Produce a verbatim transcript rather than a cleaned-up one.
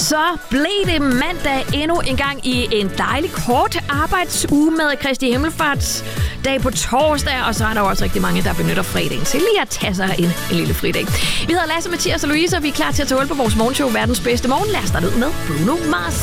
Så blev det mandag endnu en gang i en dejlig kort arbejdsuge med Kristi Himmelfarts dag på torsdag, og så er der jo også rigtig mange, der benytter fredagen til lige at tage sig en, en lille fridag. Vi hedder Lasse, Mathias og Louise, og vi er klar til at tage hul på vores morgenshow, verdens bedste morgen. Lad os starte ud med Bruno Mars.